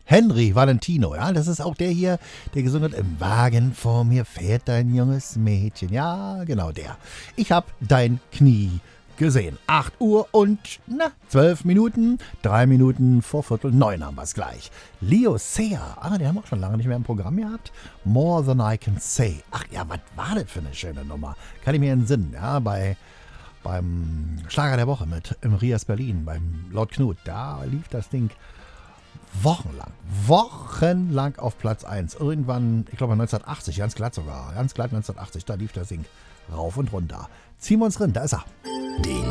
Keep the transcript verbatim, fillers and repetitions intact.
Henry Valentino, ja, das ist auch der hier, der gesungen hat, im Wagen vor mir fährt ein junges Mädchen. Ja, genau der. Ich hab dein Knie gesehen. acht Uhr und, na, zwölf Minuten, drei Minuten vor Viertel neun haben wir es gleich. Leo Sayer, ah, den haben wir auch schon lange nicht mehr im Programm gehabt. More Than I Can Say. Ach ja, was war das für eine schöne Nummer? Kann ich mir entsinnen, ja, bei... beim Schlager der Woche mit im Rias Berlin, beim Lord Knut, da lief das Ding wochenlang, wochenlang auf Platz eins. Irgendwann, ich glaube neunzehnhundertachtzig, ganz glatt sogar, ganz glatt neunzehnhundertachtzig, da lief das Ding rauf und runter. Ziehen wir uns rein, da ist er. Die